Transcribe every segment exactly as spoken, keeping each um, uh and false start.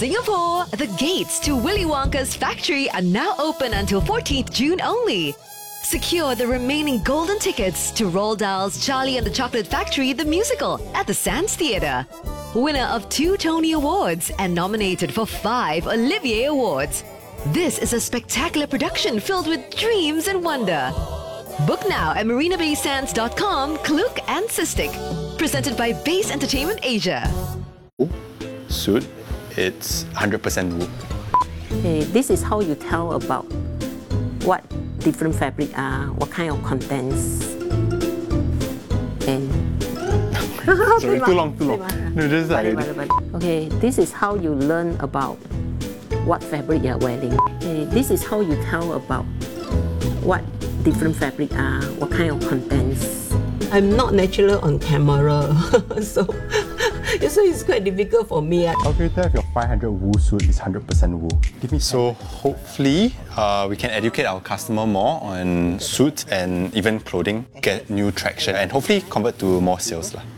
Singapore, the gates to Willy Wonka's factory are now open until fourteenth June only. Secure the remaining golden tickets to Roald Dahl's Charlie and the Chocolate Factory the musical at the Sands Theatre. Winner of two Tony Awards and nominated for five Olivier Awards. This is a spectacular production filled with dreams and wonder. Book now at marina bay sands dot com, Klook and Sistik. Presented by Base Entertainment Asia. Suit, it's one hundred percent wool. Okay, this is how you tell about what different fabric are, what kind of contents, and Sorry, too long, too long. No, just like okay, this is how you learn about what fabric you are wearing. Okay, this is how you tell about what different fabric are, what kind of contents. I'm not natural on camera, so, so it's quite difficult for me. calculator, if your five hundred wool suit is one hundred percent wool. Give me so hopefully uh, we can educate our customer more on suits and even clothing, get new traction and hopefully convert to more sales. lah.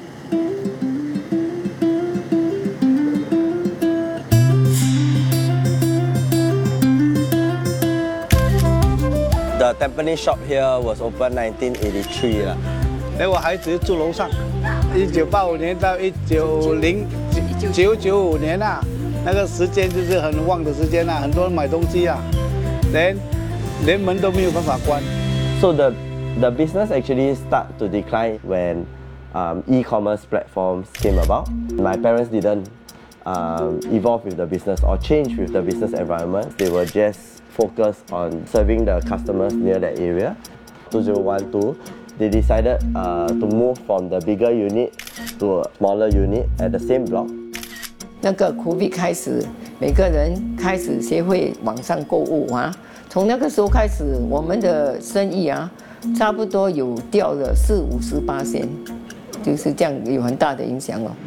The Tampines shop here was opened nineteen eighty-three 啦。 哎，我孩子住楼上，一九八五年到一九零九九五年啊，那个时间就是很旺的时间啊，很多人买东西啊，连连门都没有办法关。 So the the business actually start to decline when um, e-commerce platforms came about. My parents didn't um, evolve with the business or change with the business environment. They were just focused on serving the customers near that area. two thousand twelve, they decided uh, to move from the bigger unit to a smaller unit at the same block. 那个 COVID 开始，每个人开始学会网上购物啊。从那个时候开始，我们的生意啊，差不多有掉了四五十八仙，就是这样有很大的影响哦。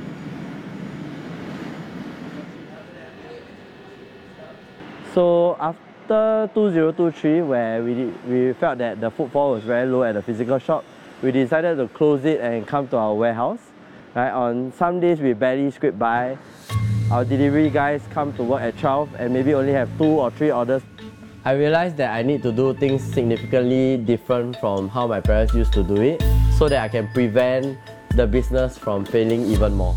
So after two thousand twenty-three, where we, we felt that the footfall was very low at the physical shop, we decided to close it and come to our warehouse. Right? On some days we barely scrape by. Our delivery guys come to work at twelve and maybe only have two or three orders. I realized that I need to do things significantly different from how my parents used to do it so that I can prevent the business from failing even more.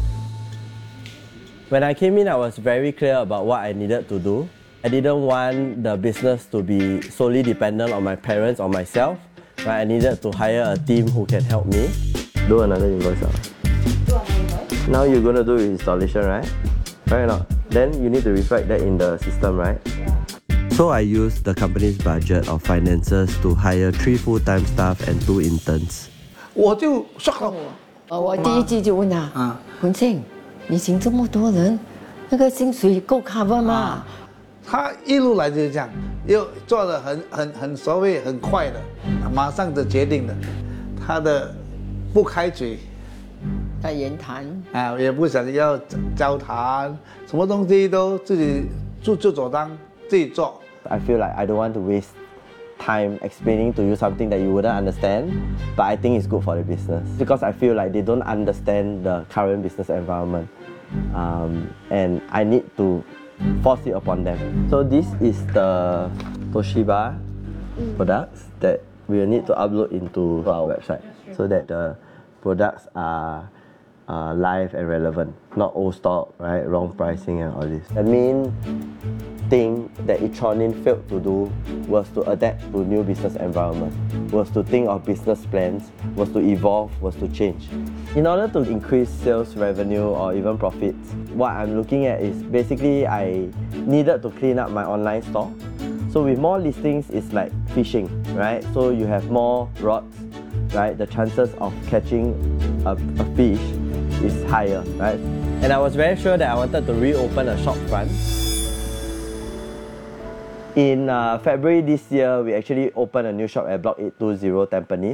When I came in, I was very clear about what I needed to do. I didn't want the business to be solely dependent on my parents or myself. Right? I needed to hire a team who can help me. Do another invoice. Do another invoice? Now you're going to do installation, right? Right or not? Then you need to reflect that in the system, right? Yeah. So I used the company's budget of finances to hire three full-time staff and two interns. 我就 shock 了。 呃，我第一句就问他，啊，文庆，你请这么多人，那个薪水够 cover 吗？ 他一路来就是这样，又做的很很很所谓很快的，马上就决定了，他的不开嘴， 在言谈啊，也不想要交谈，什么东西都自己做做做当自己做。 I feel like I don't want to waste time explaining to you something that you wouldn't understand, but I think it's good for the business because I feel like they don't understand the current business environment, um, and I need to force it upon them. So this is the Toshiba products that we will need to upload into our website so that the products are uh, live and relevant, not old stock, right? Wrong pricing and all this. The main thing that Etronin failed to do was to adapt to new business environment, was to think of business plans, was to evolve, was to change. In order to increase sales revenue or even profits, what I'm looking at is basically I needed to clean up my online store. So with more listings, it's like fishing, right? So you have more rods, right? The chances of catching a, a fish is higher, right? And I was very sure that I wanted to reopen a shop front. In uh, February this year, we actually opened a new shop at Block eight two zero Tampines.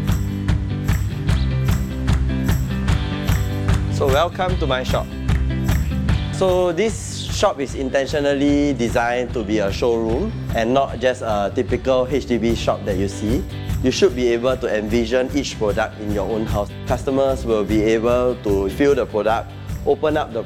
So welcome to my shop. So this shop is intentionally designed to be a showroom and not just a typical H D B shop that you see. You should be able to envision each product in your own house. Customers will be able to feel the product, open up the